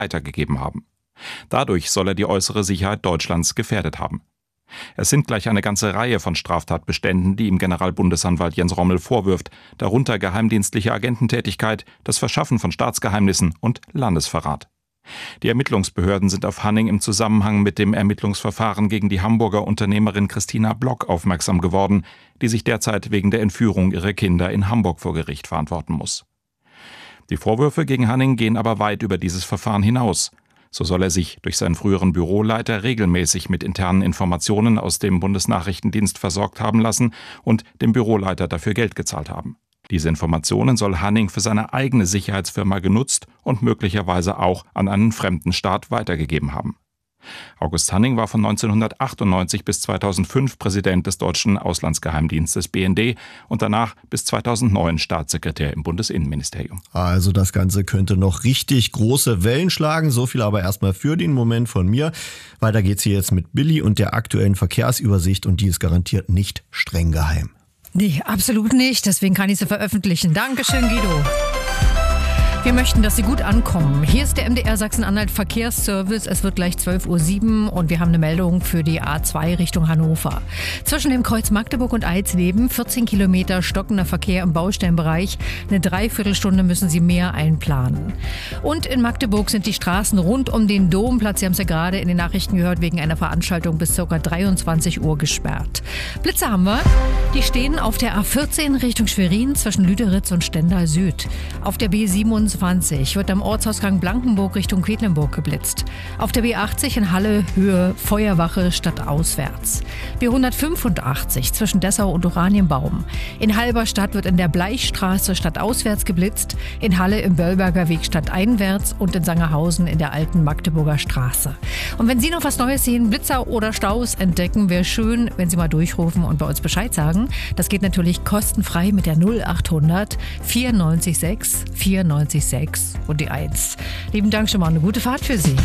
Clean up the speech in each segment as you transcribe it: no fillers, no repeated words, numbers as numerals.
weitergegeben haben. Dadurch soll er die äußere Sicherheit Deutschlands gefährdet haben. Es sind gleich eine ganze Reihe von Straftatbeständen, die ihm Generalbundesanwalt Jens Rommel vorwirft, darunter geheimdienstliche Agententätigkeit, das Verschaffen von Staatsgeheimnissen und Landesverrat. Die Ermittlungsbehörden sind auf Hanning im Zusammenhang mit dem Ermittlungsverfahren gegen die Hamburger Unternehmerin Christina Block aufmerksam geworden, die sich derzeit wegen der Entführung ihrer Kinder in Hamburg vor Gericht verantworten muss. Die Vorwürfe gegen Hanning gehen aber weit über dieses Verfahren hinaus. So soll er sich durch seinen früheren Büroleiter regelmäßig mit internen Informationen aus dem Bundesnachrichtendienst versorgt haben lassen und dem Büroleiter dafür Geld gezahlt haben. Diese Informationen soll Hanning für seine eigene Sicherheitsfirma genutzt und möglicherweise auch an einen fremden Staat weitergegeben haben. August Hanning war von 1998 bis 2005 Präsident des deutschen Auslandsgeheimdienstes BND und danach bis 2009 Staatssekretär im Bundesinnenministerium. Also das Ganze könnte noch richtig große Wellen schlagen. So viel aber erstmal für den Moment von mir. Weiter geht's hier jetzt mit Billy und der aktuellen Verkehrsübersicht und die ist garantiert nicht streng geheim. Nee, absolut nicht. Deswegen kann ich sie veröffentlichen. Dankeschön, Guido. Wir möchten, dass Sie gut ankommen. Hier ist der MDR Sachsen-Anhalt Verkehrsservice. Es wird gleich 12:07 Uhr und wir haben eine Meldung für die A2 Richtung Hannover. Zwischen dem Kreuz Magdeburg und Eisleben 14 Kilometer stockender Verkehr im Baustellenbereich. Eine Dreiviertelstunde müssen Sie mehr einplanen. Und in Magdeburg sind die Straßen rund um den Domplatz, Sie haben es ja gerade in den Nachrichten gehört, wegen einer Veranstaltung bis ca. 23 Uhr gesperrt. Blitze haben wir. Die stehen auf der A14 Richtung Schwerin zwischen Lüderitz und Stendal Süd. Auf der B27 wird am Ortsausgang Blankenburg Richtung Quedlinburg geblitzt. Auf der B80 in Halle Höhe Feuerwache stadtauswärts. B185 zwischen Dessau und Oranienbaum. In Halberstadt wird in der Bleichstraße stadtauswärts geblitzt. In Halle im Böllberger Weg stadteinwärts und in Sangerhausen in der alten Magdeburger Straße. Und wenn Sie noch was Neues sehen, Blitzer oder Staus entdecken, wäre schön, wenn Sie mal durchrufen und bei uns Bescheid sagen. Das geht natürlich kostenfrei mit der 0800 94 6 94 6 und die 1. Lieben Dank schon mal, eine gute Fahrt für Sie.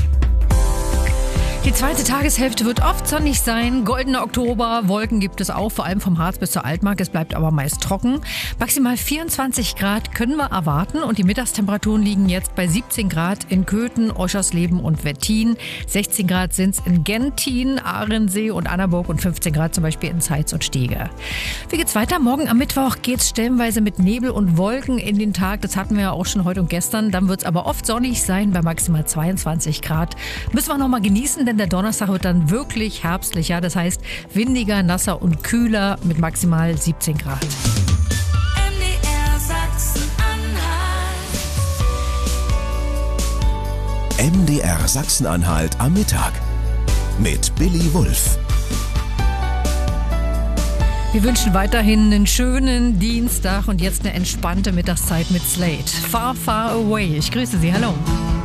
Die zweite Tageshälfte wird oft sonnig sein. Goldener Oktober, Wolken gibt es auch, vor allem vom Harz bis zur Altmark. Es bleibt aber meist trocken. Maximal 24 Grad können wir erwarten und die Mittagstemperaturen liegen jetzt bei 17 Grad in Köthen, Oschersleben und Wettin. 16 Grad sind es in Gentin, Ahrensee und Annaburg und 15 Grad zum Beispiel in Zeitz und Stege. Wie geht's weiter? Morgen am Mittwoch geht's stellenweise mit Nebel und Wolken in den Tag. Das hatten wir ja auch schon heute und gestern. Dann wird es aber oft sonnig sein bei maximal 22 Grad. Müssen wir noch mal genießen, denn der Donnerstag wird dann wirklich herbstlicher. Das heißt windiger, nasser und kühler mit maximal 17 Grad. MDR Sachsen-Anhalt. MDR Sachsen-Anhalt am Mittag mit Billy Wulff. Wir wünschen weiterhin einen schönen Dienstag und jetzt eine entspannte Mittagszeit mit Slate. Far, far away. Ich grüße Sie. Hallo.